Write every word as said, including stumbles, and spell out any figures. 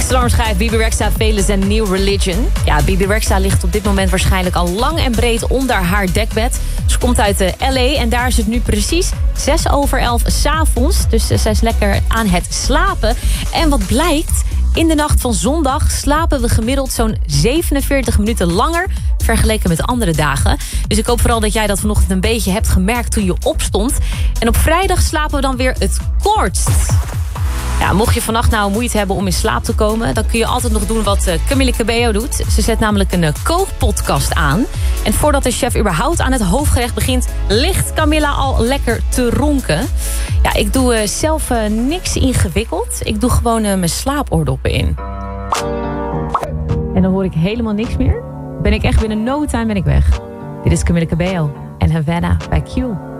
Storm schrijft Bebe Rexha, Velus en New Religion. Ja, Bebe Rexha ligt op dit moment waarschijnlijk al lang en breed onder haar dekbed. Ze komt uit de L A en daar is het nu precies zes over elf 's avonds. Dus uh, zij is lekker aan het slapen. En wat blijkt, in de nacht van zondag slapen we gemiddeld zo'n zevenenveertig minuten langer vergeleken met andere dagen. Dus ik hoop vooral dat jij dat vanochtend een beetje hebt gemerkt toen je opstond. En op vrijdag slapen we dan weer het kortst. Ja, mocht je vannacht nou moeite hebben om in slaap te komen, dan kun je altijd nog doen wat uh, Camille Cabello doet. Ze zet namelijk een uh, kookpodcast aan. En voordat de chef überhaupt aan het hoofdgerecht begint, ligt Camilla al lekker te ronken. Ja, ik doe uh, zelf uh, niks ingewikkeld. Ik doe gewoon uh, mijn slaapoordoppen in. En dan hoor ik helemaal niks meer. Ben ik echt binnen no time ben ik weg. Dit is Camille Cabello en Havana bij Q.